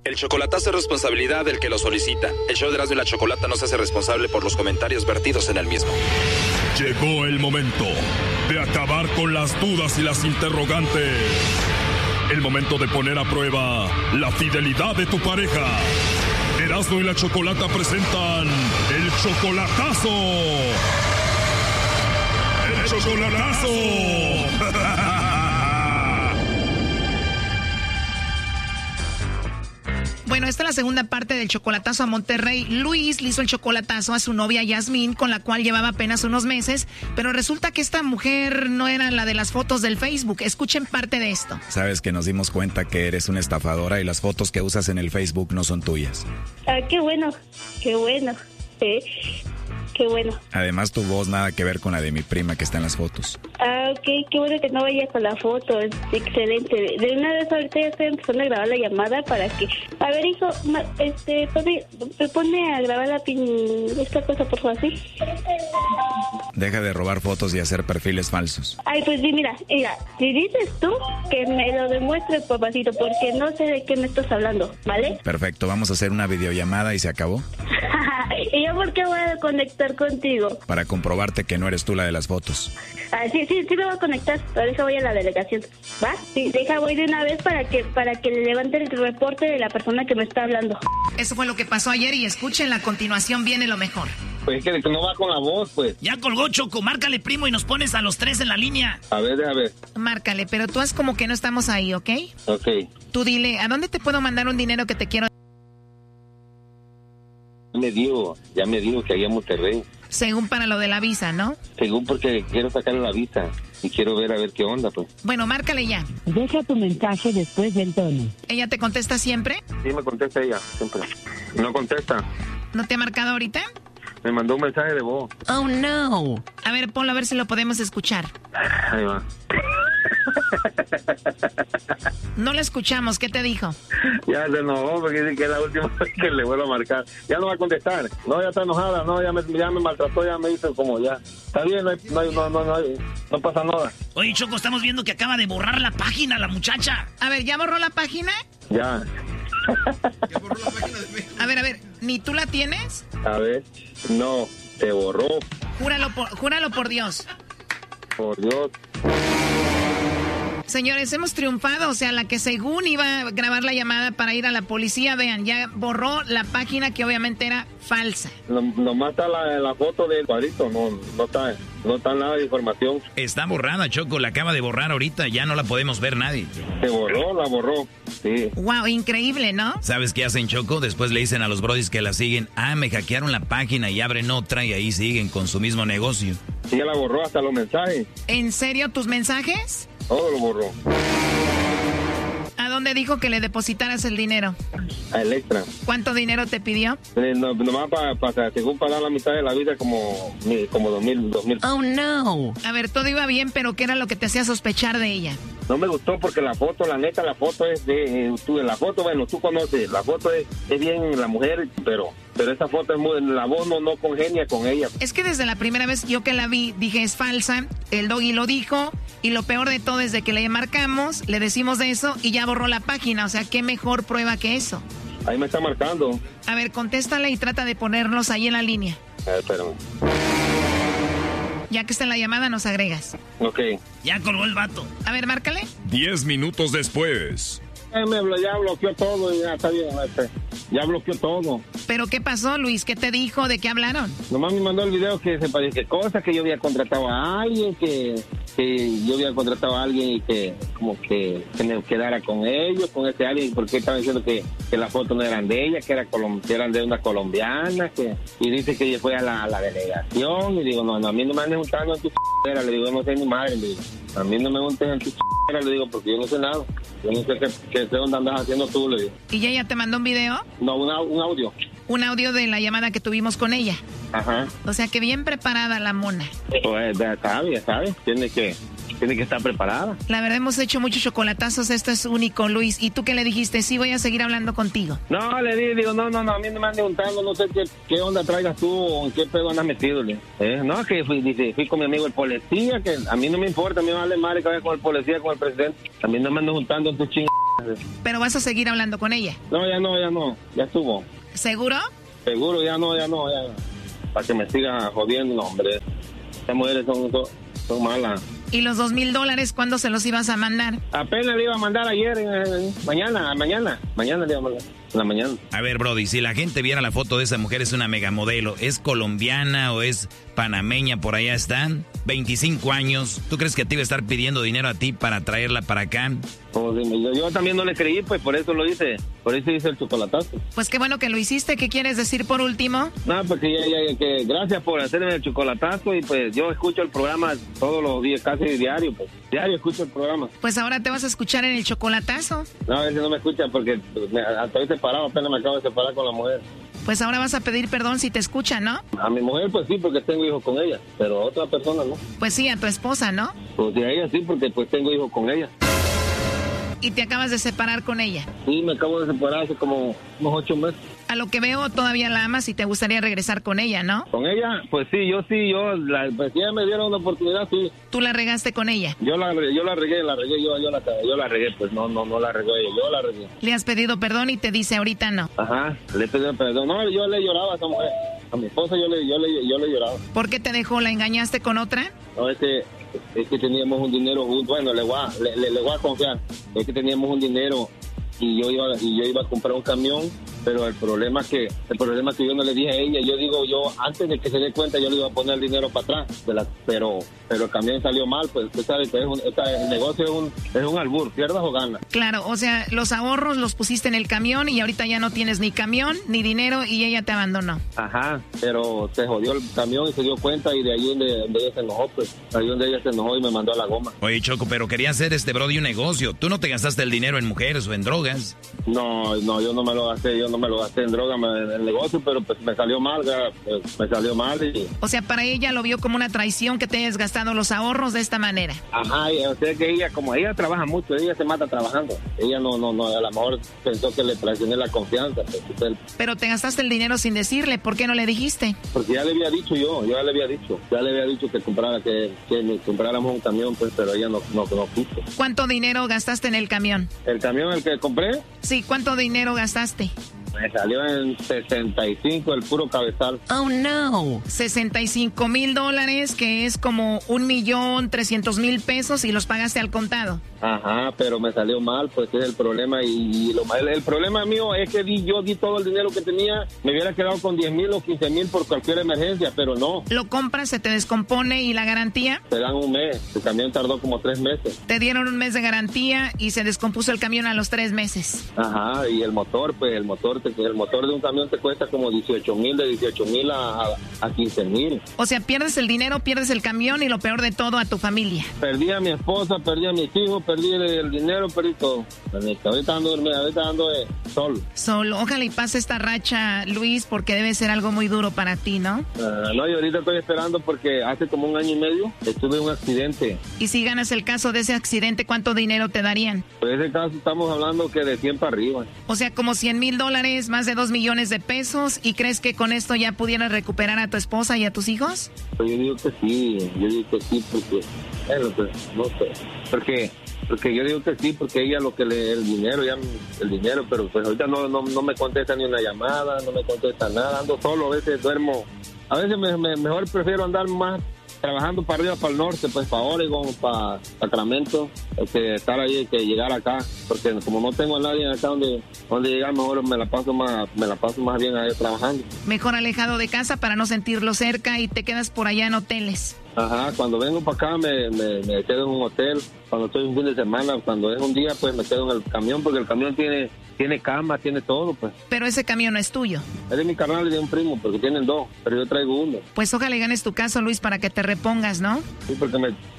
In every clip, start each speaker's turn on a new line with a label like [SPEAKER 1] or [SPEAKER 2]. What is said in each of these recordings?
[SPEAKER 1] El chocolatazo es responsabilidad del que lo solicita. El show de Erasmo y la Chocolata no se hace responsable por los comentarios vertidos en el mismo.
[SPEAKER 2] Llegó el momento de acabar con las dudas y las interrogantes. El momento de poner a prueba la fidelidad de tu pareja. Erasmo y la Chocolata presentan el chocolatazo. ¡El chocolatazo!
[SPEAKER 3] Bueno, esta es la segunda parte del chocolatazo a Monterrey. Luis le hizo el chocolatazo a su novia Yasmín, con la cual llevaba apenas unos meses, pero resulta que esta mujer no era la de las fotos del Facebook. Escuchen parte de esto.
[SPEAKER 4] Sabes que nos dimos cuenta que eres una estafadora y las fotos que usas en el Facebook no son tuyas.
[SPEAKER 5] Ah, qué bueno, qué bueno. Qué bueno.
[SPEAKER 4] Además, tu voz nada que ver con la de mi prima que está en las fotos.
[SPEAKER 5] Ah, ok, qué bueno que no vaya con la foto, es excelente. De una vez ahorita ya estoy empezando a grabar la llamada para que... A ver, hijo, ponme a grabar esta cosa, por favor, ¿sí?
[SPEAKER 4] Deja de robar fotos y hacer perfiles falsos.
[SPEAKER 5] Ay, pues sí, mira, si dices tú, que me lo demuestres, papacito, porque no sé de qué me estás hablando, ¿vale?
[SPEAKER 4] Perfecto, vamos a hacer una videollamada y se acabó.
[SPEAKER 5] ¿Y yo por qué voy a conectar contigo?
[SPEAKER 4] Para comprobarte que no eres tú la de las fotos.
[SPEAKER 5] Ah, sí me voy a conectar, pero deja voy a la delegación, ¿va? Sí, deja voy de una vez para que le levante el reporte de la persona que me está hablando.
[SPEAKER 3] Eso fue lo que pasó ayer y escuchen, a continuación viene lo mejor.
[SPEAKER 6] Pues es que no va con la voz, pues.
[SPEAKER 7] Ya colgó, Choco, márcale, primo, y nos pones a los tres en la línea.
[SPEAKER 6] A ver.
[SPEAKER 3] Márcale, pero tú haz como que no estamos ahí, ¿ok?
[SPEAKER 6] Ok.
[SPEAKER 3] Tú dile, ¿a dónde te puedo mandar un dinero que te quiero?
[SPEAKER 6] Ya me dijo que allá en Monterrey.
[SPEAKER 3] Según para lo de la visa, ¿no?
[SPEAKER 6] Según porque quiero sacarle la visa y quiero ver a ver qué onda, pues.
[SPEAKER 3] Bueno, márcale ya.
[SPEAKER 8] Deja tu mensaje después del tono.
[SPEAKER 3] ¿Ella te contesta siempre?
[SPEAKER 6] Sí, me contesta ella, siempre. No contesta.
[SPEAKER 3] ¿No te ha marcado ahorita?
[SPEAKER 6] Me mandó un mensaje de voz.
[SPEAKER 3] Oh, no. A ver, ponlo a ver si lo podemos escuchar.
[SPEAKER 6] Ahí va.
[SPEAKER 3] No lo escuchamos, ¿qué te dijo?
[SPEAKER 6] Ya se enojó porque dice que es la última vez que le vuelvo a marcar. Ya no va a contestar. No, ya está enojada. No, ya me maltrató, ya me hizo como ya. Está bien, no pasa nada.
[SPEAKER 7] Oye, Choco, estamos viendo que acaba de borrar la página la muchacha.
[SPEAKER 3] A ver, ¿ya borró la página?
[SPEAKER 6] Ya.
[SPEAKER 3] ¿Ya borró la página de Facebook? A ver, ¿ni tú la tienes?
[SPEAKER 6] A ver, no, se borró.
[SPEAKER 3] Júralo por Dios.
[SPEAKER 6] Por Dios.
[SPEAKER 3] Señores, hemos triunfado, o sea, la que según iba a grabar la llamada para ir a la policía, vean, ya borró la página que obviamente era falsa.
[SPEAKER 6] Nomás está la foto del cuadrito, no está nada de información.
[SPEAKER 4] Está borrada, Choco, la acaba de borrar ahorita, ya no la podemos ver nadie.
[SPEAKER 6] Se borró, la borró, sí.
[SPEAKER 3] Wow, increíble, ¿no?
[SPEAKER 4] ¿Sabes qué hacen, Choco? Después le dicen a los brodis que la siguen, me hackearon la página y abren otra y ahí siguen con su mismo negocio.
[SPEAKER 6] Sí, ya la borró hasta los mensajes.
[SPEAKER 3] ¿En serio tus mensajes?
[SPEAKER 6] Todo lo borró.
[SPEAKER 3] ¿A dónde dijo que le depositaras el dinero?
[SPEAKER 6] A Electra.
[SPEAKER 3] ¿Cuánto dinero te pidió?
[SPEAKER 6] Nomás según pagar la mitad de la vida como 2,000.
[SPEAKER 3] Oh, no. A ver, todo iba bien, pero ¿qué era lo que te hacía sospechar de ella?
[SPEAKER 6] No me gustó porque la foto, la neta, la foto es de... tú conoces, la foto es bien la mujer, pero esa foto es muy... La voz no congenia con ella.
[SPEAKER 3] Es que desde la primera vez yo que la vi, dije, es falsa, el doggy lo dijo, y lo peor de todo es de que le marcamos, le decimos de eso, y ya borró la página, o sea, ¿qué mejor prueba que eso?
[SPEAKER 6] Ahí me está marcando.
[SPEAKER 3] A ver, contéstale y trata de ponernos ahí en la línea.
[SPEAKER 6] A ver, espérame.
[SPEAKER 3] Ya que está en la llamada, nos agregas.
[SPEAKER 6] Ok.
[SPEAKER 7] Ya colgó el vato.
[SPEAKER 3] A ver, márcale.
[SPEAKER 2] 10 minutos después.
[SPEAKER 6] Ya bloqueó todo y ya está bien. Ya bloqueó todo.
[SPEAKER 3] ¿Pero qué pasó, Luis? ¿Qué te dijo? ¿De qué hablaron?
[SPEAKER 6] Nomás me mandó el video que se parece cosas, que yo había contratado a alguien, que yo había contratado a alguien y que como que me quedara con ellos, con ese alguien, porque estaba diciendo que las fotos no eran de ella, que eran de una colombiana, y dice que ella fue a la delegación, y digo, no, a mí no me anden juntando en tu c***era, le digo, no sé ni madre, le digo, a mí no me junten en tu c***era, le digo, porque yo no sé nada, yo no sé qué onda andas haciendo tú, le digo.
[SPEAKER 3] ¿Y ella te mandó un video?
[SPEAKER 6] No, un audio.
[SPEAKER 3] Un audio de la llamada que tuvimos con ella.
[SPEAKER 6] Ajá.
[SPEAKER 3] O sea que bien preparada la mona.
[SPEAKER 6] Pues sabe, tiene que estar preparada.
[SPEAKER 3] La verdad hemos hecho muchos chocolatazos, esto es único, Luis. ¿Y tú qué le dijiste? Sí, voy a seguir hablando contigo.
[SPEAKER 6] No, le digo, no, a mí no me andan juntando, no sé qué onda traigas tú o en qué pedo andas metido. No, que fui con mi amigo el policía, que a mí no me importa, a mí me vale madre que vaya con el policía, con el presidente. A mí no me andan juntando en tu ching.
[SPEAKER 3] Pero vas a seguir hablando con ella.
[SPEAKER 6] No, ya estuvo.
[SPEAKER 3] ¿Seguro?
[SPEAKER 6] Seguro, ya. Para que me siga jodiendo, hombre. Estas mujeres son malas.
[SPEAKER 3] ¿Y los $2,000 cuándo se los ibas a mandar?
[SPEAKER 6] Apenas le iba a mandar ayer, mañana le iba a mandar. En la mañana.
[SPEAKER 4] A ver, Brody, si la gente viera la foto de esa mujer, es una megamodelo. ¿Es colombiana o es panameña? Por allá están. 25 años. ¿Tú crees que te iba a estar pidiendo dinero a ti para traerla para acá?
[SPEAKER 6] Pues, yo también no le creí, pues por eso lo hice. Por eso hice el chocolatazo.
[SPEAKER 3] Pues qué bueno que lo hiciste. ¿Qué quieres decir por último?
[SPEAKER 6] No, pues que gracias por hacerme el chocolatazo. Y pues yo escucho el programa todos los días, casi diario. Pues diario escucho el programa.
[SPEAKER 3] Pues ahora te vas a escuchar en el chocolatazo.
[SPEAKER 6] No, a veces no me escucha porque estoy separado. Apenas me acabo de separar con la mujer.
[SPEAKER 3] Pues ahora vas a pedir perdón si te escucha, ¿no?
[SPEAKER 6] A mi mujer, pues sí, porque tengo hijos con ella. Pero a otra persona, ¿no?
[SPEAKER 3] Pues sí, a tu esposa, ¿no?
[SPEAKER 6] Pues a ella sí, porque pues tengo hijos con ella.
[SPEAKER 3] ¿Y te acabas de separar con ella?
[SPEAKER 6] Sí, me acabo de separar hace como unos 8 meses.
[SPEAKER 3] A lo que veo, todavía la amas y te gustaría regresar con ella, ¿no?
[SPEAKER 6] ¿Con ella? Pues sí, pues si ella me dieron una oportunidad, sí.
[SPEAKER 3] ¿Tú la regaste con ella?
[SPEAKER 6] Yo la regué, yo la regué, pues no la regó ella, yo la regué.
[SPEAKER 3] ¿Le has pedido perdón y te dice ahorita no?
[SPEAKER 6] Ajá, le he pedido perdón. No, yo le lloraba a esa mujer. A mi esposa yo le lloraba.
[SPEAKER 3] ¿Por qué te dejó? ¿La engañaste con otra?
[SPEAKER 6] No, es que teníamos un dinero juntos. Bueno, le voy a confiar. Es que teníamos un dinero y yo iba a comprar un camión, pero el problema es que yo no le dije a ella. Yo antes de que se dé cuenta yo le iba a poner el dinero para atrás, pero el camión salió mal. Pues usted sabe que el negocio es un albur, pierdas o ganas.
[SPEAKER 3] Claro, o sea, los ahorros los pusiste en el camión y ahorita ya no tienes ni camión ni dinero y ella te abandonó.
[SPEAKER 6] Ajá, pero se jodió el camión y se dio cuenta y de ahí donde ella se enojó, pues ahí donde ella se enojó y me mandó a la goma.
[SPEAKER 4] Oye, Choco, pero quería hacer Brody un negocio. ¿Tú no te gastaste el dinero en mujeres o en drogas?
[SPEAKER 6] No, yo no me lo gasté en droga, en el negocio, pero pues me salió mal, y...
[SPEAKER 3] O sea, para ella lo vio como una traición que te hayas gastado los ahorros de esta manera.
[SPEAKER 6] Ajá, o sea que ella, como ella trabaja mucho, ella se mata trabajando. Ella no, a lo mejor pensó que le traicioné la confianza. Pues,
[SPEAKER 3] pero te gastaste el dinero sin decirle, ¿por qué no le dijiste?
[SPEAKER 6] Porque ya le había dicho ya le había dicho que compráramos un camión, pues, pero ella no quiso.
[SPEAKER 3] ¿Cuánto dinero gastaste en el camión?
[SPEAKER 6] ¿El camión el que compré?
[SPEAKER 3] Sí, ¿cuánto dinero gastaste?
[SPEAKER 6] Me salió en 65 el puro cabezal.
[SPEAKER 3] Oh, no. $65,000, que es como 1,300,000 pesos y los pagaste al contado.
[SPEAKER 6] Ajá, pero me salió mal, pues ese es el problema. Y el problema mío es que yo di todo el dinero que tenía. Me hubiera quedado con 10,000 o 15,000 por cualquier emergencia, pero no.
[SPEAKER 3] Lo compras, se te descompone y la garantía.
[SPEAKER 6] Te dan un mes. El camión tardó como 3 meses.
[SPEAKER 3] Te dieron un mes de garantía y se descompuso el camión a los 3 meses.
[SPEAKER 6] Ajá, y el motor de un camión te cuesta como 18,000, de 18,000 a 15,000.
[SPEAKER 3] O sea, pierdes el dinero, pierdes el camión y lo peor de todo, a tu familia.
[SPEAKER 6] Perdí a mi esposa, perdí a mis hijos, perdí el dinero, perdí todo. Ahorita ando solo.
[SPEAKER 3] Ojalá y pase esta racha, Luis, porque debe ser algo muy duro para ti, ¿no?
[SPEAKER 6] No, y ahorita estoy esperando porque hace como 1 año y medio estuve en un accidente.
[SPEAKER 3] Y si ganas el caso de ese accidente, ¿cuánto dinero te darían?
[SPEAKER 6] Pues ese caso estamos hablando que de 100 para arriba.
[SPEAKER 3] O sea, como $100,000, más de 2 millones de pesos. ¿Y crees que con esto ya pudieras recuperar a tu esposa y a tus hijos?
[SPEAKER 6] Pues yo digo que sí, porque, bueno, pues, no sé, porque yo digo que sí, porque ella lo que el dinero, pero pues ahorita no me contesta ni una llamada, no me contesta nada, ando solo, a veces duermo, a veces mejor prefiero andar más trabajando para arriba, para el norte, pues para Oregon, para Sacramento, que estar ahí, que llegar acá, porque como no tengo a nadie acá donde llegar, mejor me la paso más bien ahí trabajando.
[SPEAKER 3] Mejor alejado de casa para no sentirlo cerca y te quedas por allá en hoteles.
[SPEAKER 6] Ajá, cuando vengo para acá me quedo en un hotel, cuando estoy un fin de semana, cuando es un día, pues me quedo en el camión, porque el camión tiene cama, tiene todo, pues.
[SPEAKER 3] Pero ese camión no es tuyo.
[SPEAKER 6] Es de mi carnal y de un primo, porque tienen 2, pero yo traigo 1.
[SPEAKER 3] Pues ojalá ganes tu caso, Luis, para que te repongas, ¿no?
[SPEAKER 6] Sí, porque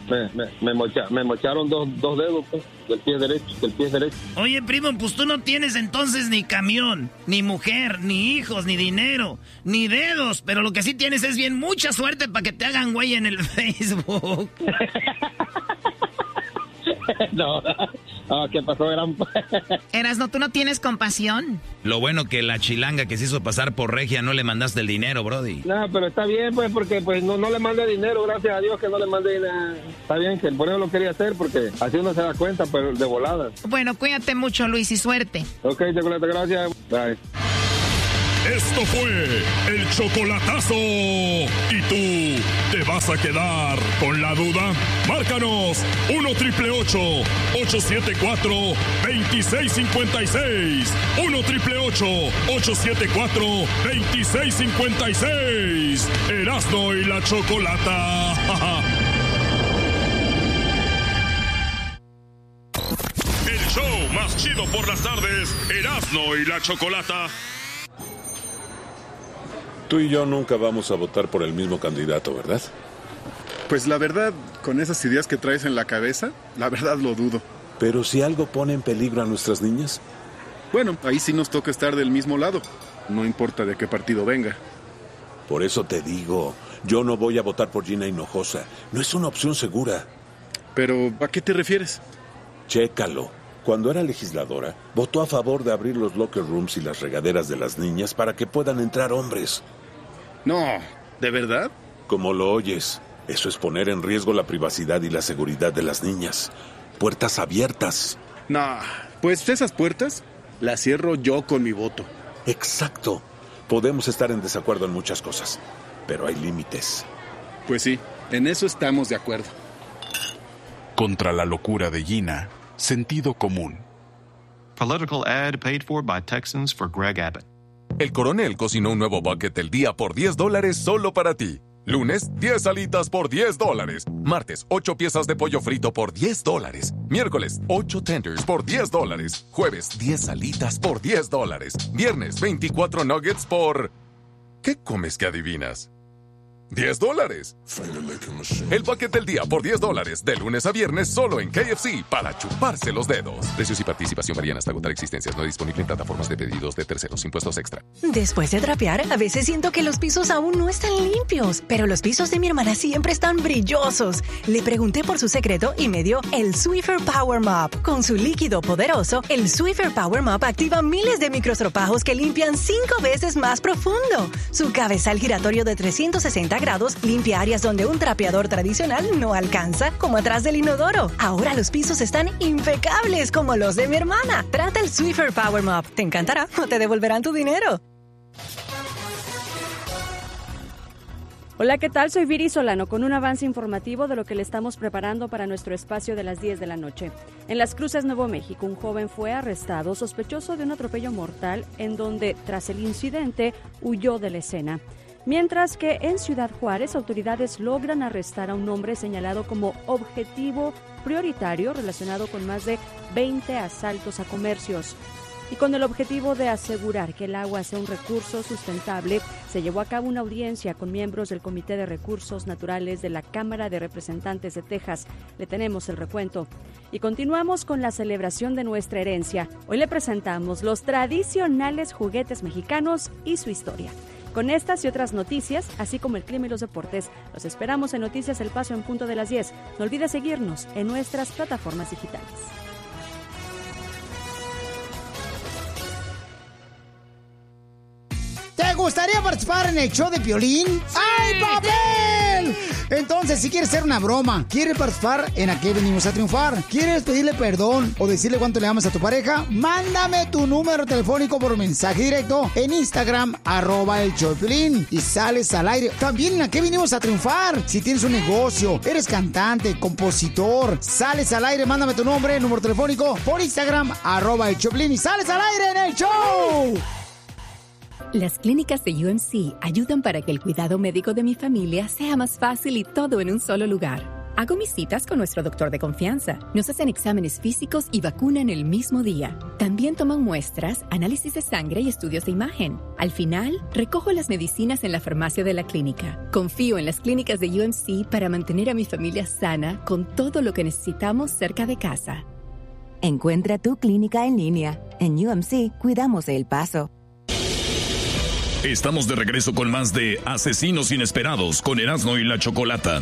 [SPEAKER 6] me mocharon dos dedos, pues, del pie derecho.
[SPEAKER 7] Oye, primo, pues tú no tienes entonces ni camión, ni mujer, ni hijos, ni dinero, ni dedos, pero lo que sí tienes es bien mucha suerte para que te hagan güey en el Facebook.
[SPEAKER 6] No, ¿qué pasó?
[SPEAKER 3] Erasno, ¿tú no tienes compasión?
[SPEAKER 4] Lo bueno que la chilanga que se hizo pasar por regia no le mandaste el dinero, brody.
[SPEAKER 6] No, pero está bien, pues, porque pues no le mandé dinero, gracias a Dios que no le mandé dinero. Está bien, que por eso lo quería hacer, porque así uno se da cuenta, pero de volada.
[SPEAKER 3] Bueno, cuídate mucho, Luis, y suerte.
[SPEAKER 6] Ok, Chocolata, gracias. Bye.
[SPEAKER 2] Esto fue el chocolatazo. ¿Y tú te vas a quedar con la duda? Márcanos 1-888-874-2656. 1-888-874-2656. Erasno y la Chocolata. El show más chido por las tardes. Erasno y la Chocolata.
[SPEAKER 9] Tú y yo nunca vamos a votar por el mismo candidato, ¿verdad?
[SPEAKER 10] Pues la verdad, con esas ideas que traes en la cabeza, la verdad lo dudo.
[SPEAKER 9] Pero si algo pone en peligro a nuestras niñas.
[SPEAKER 10] Bueno, ahí sí nos toca estar del mismo lado. No importa de qué partido venga.
[SPEAKER 9] Por eso te digo, yo no voy a votar por Gina Hinojosa. No es una opción segura.
[SPEAKER 10] Pero, ¿a qué te refieres?
[SPEAKER 9] Chécalo. Cuando era legisladora, votó a favor de abrir los locker rooms y las regaderas de las niñas para que puedan entrar hombres.
[SPEAKER 10] No, ¿de verdad?
[SPEAKER 9] Como lo oyes, eso es poner en riesgo la privacidad y la seguridad de las niñas. Puertas abiertas.
[SPEAKER 10] No, pues esas puertas las cierro yo con mi voto.
[SPEAKER 9] Exacto. Podemos estar en desacuerdo en muchas cosas, pero hay límites.
[SPEAKER 10] Pues sí, en eso estamos de acuerdo.
[SPEAKER 11] Contra la locura de Gina, sentido común.
[SPEAKER 12] Political ad paid for by Texans for Greg Abbott.
[SPEAKER 13] El Coronel cocinó un nuevo bucket del día por $10 solo para ti. Lunes, 10 alitas por $10. Martes, 8 piezas de pollo frito por $10. Miércoles, 8 tenders por $10. Jueves, 10 alitas por $10. Viernes, 24 nuggets por... ¿Qué comes que adivinas? $10. El bucket del día por $10, de lunes a viernes solo en KFC, para chuparse los dedos. Precios y participación varían hasta agotar existencias. No disponible en plataformas de pedidos de terceros. Impuestos extra.
[SPEAKER 14] Después de trapear, a veces siento que los pisos aún no están limpios, pero los pisos de mi hermana siempre están brillosos. Le pregunté por su secreto y me dio el Swiffer Power Mop. Con su líquido poderoso, el Swiffer Power Mop activa miles de microstropajos que limpian 5 veces más profundo. Su cabezal giratorio de 360 grados limpia áreas donde un trapeador tradicional no alcanza, como atrás del inodoro. Ahora los pisos están impecables como los de mi hermana. Trata el Swiffer Power Mop. Te encantará o te devolverán tu dinero.
[SPEAKER 15] Hola, ¿qué tal? Soy Viri Solano con un avance informativo de lo que le estamos preparando para nuestro espacio de las 10 de la noche. En Las Cruces, Nuevo México, un joven fue arrestado sospechoso de un atropello mortal en donde, tras el incidente, huyó de la escena. Mientras que en Ciudad Juárez, autoridades logran arrestar a un hombre señalado como objetivo prioritario relacionado con más de 20 asaltos a comercios. Y con el objetivo de asegurar que el agua sea un recurso sustentable, se llevó a cabo una audiencia con miembros del Comité de Recursos Naturales de la Cámara de Representantes de Texas. Le tenemos el recuento. Y continuamos con la celebración de nuestra herencia. Hoy le presentamos los tradicionales juguetes mexicanos y su historia. Con estas y otras noticias, así como el clima y los deportes, los esperamos en Noticias El Paso en punto de las 10. No olvide seguirnos en nuestras plataformas digitales.
[SPEAKER 16] ¿Te gustaría participar en el show de Piolín? ¡Ay, papel! Entonces, si quieres hacer una broma, quieres participar en ¿A qué venimos a triunfar? ¿Quieres pedirle perdón o decirle cuánto le amas a tu pareja? Mándame tu número telefónico por mensaje directo en Instagram, @el show de Piolín, y sales al aire. También en ¿A qué venimos a triunfar? Si tienes un negocio, eres cantante, compositor, sales al aire, mándame tu nombre, número telefónico por Instagram, @el show de Piolín, y sales al aire en el show.
[SPEAKER 17] Las clínicas de UMC ayudan para que el cuidado médico de mi familia sea más fácil y todo en un solo lugar. Hago mis citas con nuestro doctor de confianza. Nos hacen exámenes físicos y vacunan el mismo día. También toman muestras, análisis de sangre y estudios de imagen. Al final, recojo las medicinas en la farmacia de la clínica. Confío en las clínicas de UMC para mantener a mi familia sana con todo lo que necesitamos cerca de casa.
[SPEAKER 18] Encuentra tu clínica en línea. En UMC cuidamos de El Paso.
[SPEAKER 2] Estamos de regreso con más de Asesinos Inesperados con Erasmo y la Chocolata.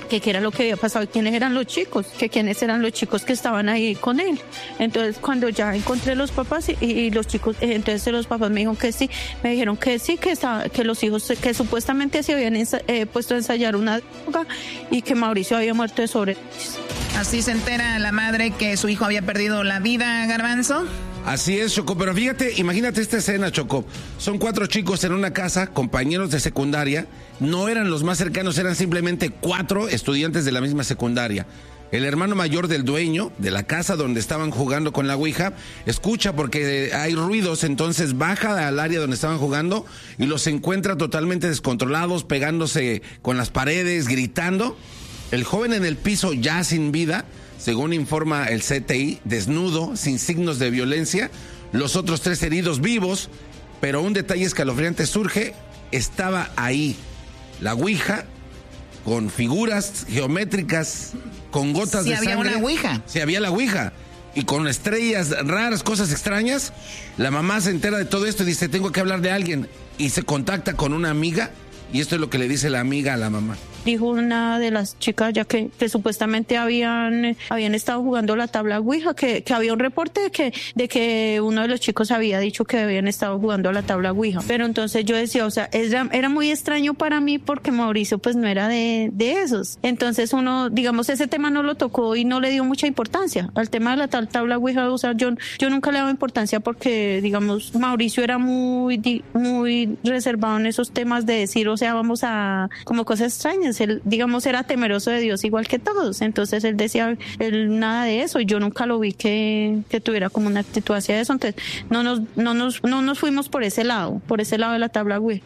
[SPEAKER 19] que qué era lo que había pasado y quiénes eran los chicos, que quiénes eran los chicos que estaban ahí con él. Entonces cuando ya encontré los papás y los chicos, entonces los papás me dijeron que sí, me dijeron que sí, que los hijos que supuestamente se habían puesto a ensayar una droga y que Mauricio había muerto de sobredosis.
[SPEAKER 3] Así se entera la madre que su hijo había perdido la vida, Garbanzo.
[SPEAKER 20] Así es, Choco, pero fíjate, imagínate esta escena, Choco. Son 4 chicos en una casa, compañeros de secundaria. No eran los más cercanos, eran simplemente 4 estudiantes de la misma secundaria. El hermano mayor del dueño de la casa donde estaban jugando con la ouija escucha porque hay ruidos, entonces baja al área donde estaban jugando y los encuentra totalmente descontrolados, pegándose con las paredes, gritando. El joven en el piso ya sin vida, según informa el CTI, desnudo, sin signos de violencia. Los otros 3 heridos vivos, pero un detalle escalofriante surge. Estaba ahí la ouija con figuras geométricas, con gotas de sangre.
[SPEAKER 3] Sí, había una ouija.
[SPEAKER 20] Sí, había la ouija. Y con estrellas raras, cosas extrañas. La mamá se entera de todo esto y dice, tengo que hablar de alguien. Y se contacta con una amiga. Y esto es lo que le dice la amiga a la mamá.
[SPEAKER 19] Dijo una de las chicas ya que supuestamente habían estado jugando la tabla ouija, que había un reporte de que uno de los chicos había dicho que habían estado jugando la tabla ouija. Pero entonces yo decía, o sea, era muy extraño para mí porque Mauricio pues no era de esos. Entonces uno, digamos, ese tema no lo tocó y no le dio mucha importancia al tema de la tabla ouija. O sea, yo nunca le daba importancia porque, digamos, Mauricio era muy reservado en esos temas de decir, o sea, vamos a como cosas extrañas. Él, digamos, era temeroso de Dios igual que todos. Entonces él decía, él nada de eso. Y yo nunca lo vi que tuviera como una actitud hacia eso. Entonces no nos fuimos por ese lado de la tabla ouija.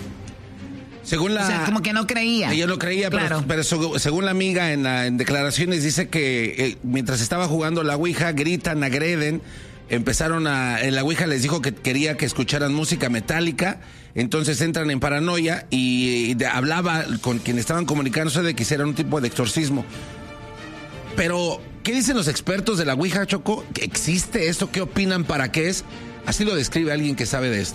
[SPEAKER 20] Según la,
[SPEAKER 3] o sea, como que no creía.
[SPEAKER 20] Ella no creía, claro. pero según la amiga en declaraciones dice que mientras estaba jugando la ouija gritan, agreden. En la ouija les dijo que quería que escucharan música metálica, entonces entran en paranoia y hablaba con quien estaban comunicándose de que hicieran un tipo de exorcismo. Pero, ¿qué dicen los expertos de la ouija, Choco? ¿Existe esto? ¿Qué opinan? ¿Para qué es? Así lo describe alguien que sabe de esto.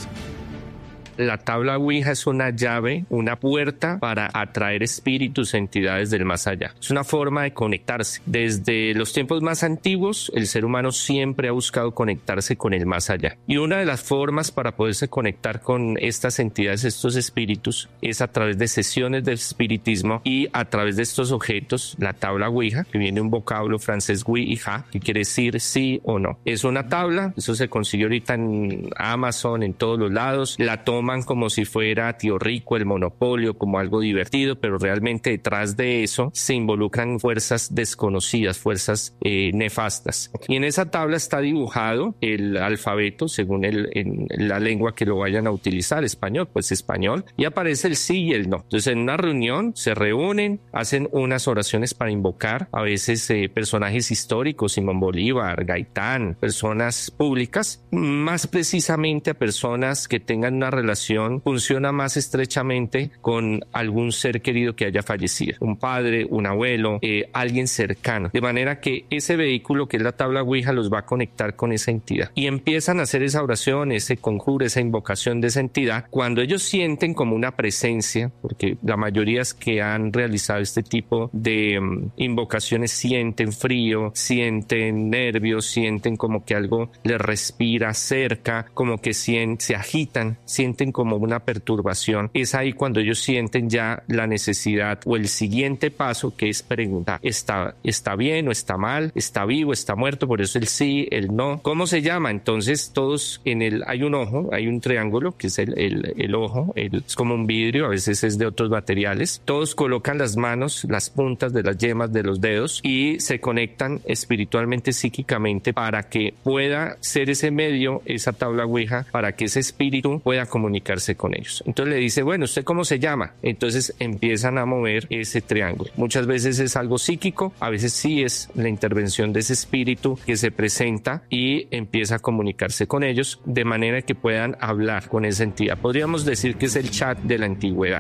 [SPEAKER 21] La tabla ouija es una llave, una puerta para atraer espíritus, entidades del más allá. Es una forma de conectarse. Desde los tiempos más antiguos, el ser humano siempre ha buscado conectarse con el más allá. Y una de las formas para poderse conectar con estas entidades, estos espíritus, es a través de sesiones de espiritismo y a través de estos objetos, la tabla ouija, que viene de un vocablo francés ouija, que quiere decir sí o no. Es una tabla, eso se consigue ahorita en Amazon, en todos los lados. La toman como si fuera Tío Rico, el Monopolio, como algo divertido, pero realmente detrás de eso se involucran fuerzas desconocidas, fuerzas nefastas. Y en esa tabla está dibujado el alfabeto según en la lengua que lo vayan a utilizar, español, pues español, y aparece el sí y el no. Entonces en una reunión se reúnen, hacen unas oraciones para invocar a veces personajes históricos, Simón Bolívar, Gaitán, personas públicas, más precisamente a personas que tengan una relación, funciona más estrechamente con algún ser querido que haya fallecido, un padre, un abuelo, alguien cercano, de manera que ese vehículo que es la tabla ouija los va a conectar con esa entidad y empiezan a hacer esa oración, ese conjuro, esa invocación de esa entidad. Cuando ellos sienten como una presencia, porque la mayoría que han realizado este tipo de invocaciones sienten frío, sienten nervios, sienten como que algo les respira cerca, como que se agitan, sienten como una perturbación. Es ahí cuando ellos sienten ya la necesidad o el siguiente paso, que es preguntar, ¿está bien o está mal? ¿Está vivo? ¿Está muerto? Por eso el sí, el no. ¿Cómo se llama? Entonces todos hay un ojo, hay un triángulo que es el ojo, es como un vidrio, a veces es de otros materiales. Todos colocan las manos, las puntas de las yemas de los dedos y se conectan espiritualmente, psíquicamente, para que pueda ser ese medio, esa tabla ouija, para que ese espíritu pueda comunicarse con ellos. Entonces le dice, bueno, ¿usted cómo se llama? Entonces empiezan a mover ese triángulo. Muchas veces es algo psíquico, a veces sí es la intervención de ese espíritu que se presenta y empieza a comunicarse con ellos de manera que puedan hablar con esa entidad. Podríamos decir que es el chat de la antigüedad.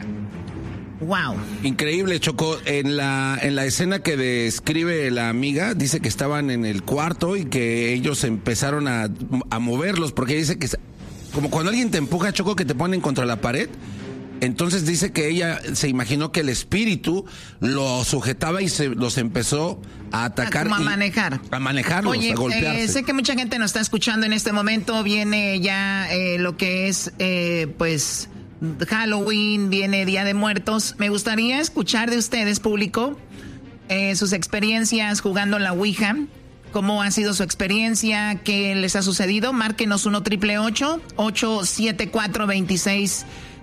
[SPEAKER 3] Wow.
[SPEAKER 20] Increíble, Choco. En la escena que describe la amiga, dice que estaban en el cuarto y que ellos empezaron a moverlos, porque dice que como cuando alguien te empuja, Choco, que te ponen contra la pared, Entonces dice que ella se imaginó que el espíritu lo sujetaba y los empezó a atacar.
[SPEAKER 3] Como a manejar.
[SPEAKER 20] A manejarlos,
[SPEAKER 3] Oye,
[SPEAKER 20] a golpearse.
[SPEAKER 3] Sé que mucha gente nos está escuchando en este momento. Viene ya lo que es, pues, Halloween, viene Día de Muertos. Me gustaría escuchar de ustedes, público, sus experiencias jugando la Ouija. ¿Cómo ha sido su experiencia? ¿Qué les ha sucedido? Márquenos 1-888-874-2656,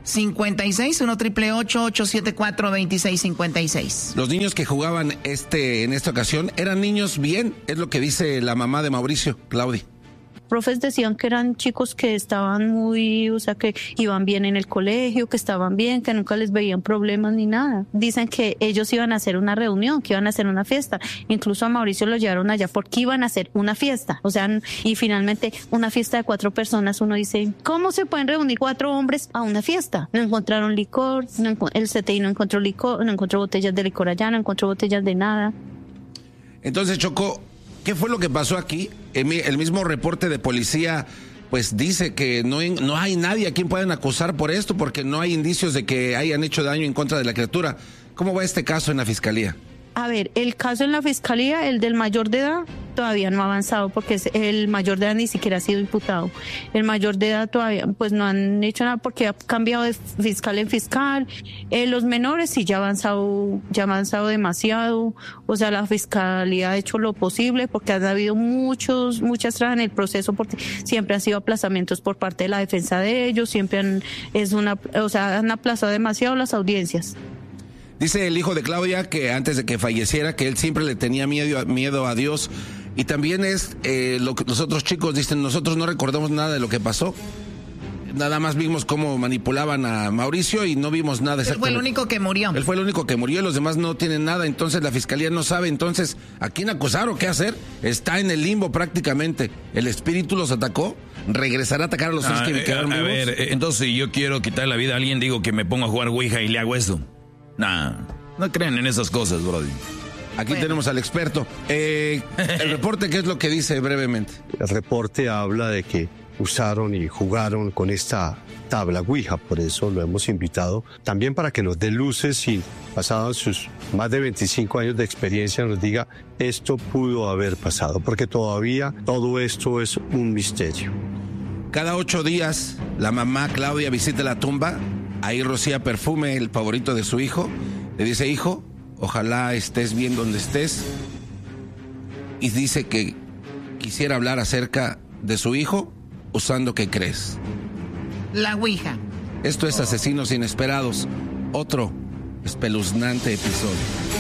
[SPEAKER 3] 1-888-874-2656.
[SPEAKER 20] Los niños que jugaban en esta ocasión eran niños bien, es lo que dice la mamá de Mauricio, Claudia.
[SPEAKER 19] Profes decían que eran chicos que estaban que iban bien en el colegio, que estaban bien, que nunca les veían problemas ni nada. Dicen que ellos iban a hacer una reunión, que iban a hacer una fiesta. Incluso a Mauricio lo llevaron allá porque iban a hacer una fiesta. Y finalmente una fiesta de 4 personas, uno dice, ¿cómo se pueden reunir 4 hombres a una fiesta? No encontraron licor, el CTI no encontró licor, no encontró botellas de licor allá, no encontró botellas de nada.
[SPEAKER 20] Entonces, Choco, ¿qué fue lo que pasó aquí? El mismo reporte de policía pues dice que no hay nadie a quien puedan acusar por esto porque no hay indicios de que hayan hecho daño en contra de la criatura. ¿Cómo va este caso en la fiscalía?
[SPEAKER 19] A ver, el caso en la fiscalía, el del mayor de edad, todavía no ha avanzado porque el mayor de edad ni siquiera ha sido imputado. El mayor de edad todavía pues no han hecho nada porque ha cambiado de fiscal en fiscal. Los menores sí ya ha avanzado demasiado. O sea, la fiscalía ha hecho lo posible porque han habido muchas trabas en el proceso porque siempre han sido aplazamientos por parte de la defensa de ellos, han aplazado demasiado las audiencias.
[SPEAKER 20] Dice el hijo de Claudia que antes de que falleciera, que él siempre le tenía miedo a Dios. Y también es lo que los otros chicos dicen, nosotros no recordamos nada de lo que pasó. Nada más vimos cómo manipulaban a Mauricio y no vimos nada exactamente.
[SPEAKER 3] Él fue el único que murió.
[SPEAKER 20] Él fue el único que murió y los demás no tienen nada. Entonces la fiscalía no sabe entonces a quién acusar o qué hacer. Está en el limbo prácticamente. El espíritu los atacó. ¿Regresará a atacar a los seres que quedaron vivos?
[SPEAKER 4] A ver, entonces si yo quiero quitar la vida a alguien, digo que me pongo a jugar Ouija y le hago eso. Nah, no creen en esas cosas, brody.
[SPEAKER 20] Aquí tenemos al experto. El reporte, ¿qué es lo que dice brevemente?
[SPEAKER 1] El reporte habla de que usaron y jugaron con esta tabla Ouija, por eso lo hemos invitado. También para que nos dé luces y, pasados sus más de 25 años de experiencia, nos diga esto pudo haber pasado, porque todavía todo esto es un misterio.
[SPEAKER 20] Cada 8 días, la mamá Claudia visita la tumba. Ahí rocía perfume, el favorito de su hijo. Le dice, hijo, ojalá estés bien donde estés. Y dice que quisiera hablar acerca de su hijo usando ¿qué crees?
[SPEAKER 3] La Ouija.
[SPEAKER 20] Esto es Asesinos Inesperados, otro espeluznante episodio.